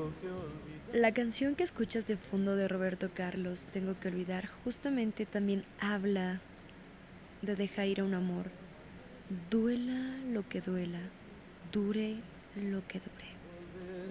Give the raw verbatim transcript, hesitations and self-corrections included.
La canción que escuchas de fondo de Roberto Carlos, Tengo que olvidar, justamente también habla de dejar ir a un amor. Duela lo que duela, dure lo que dure.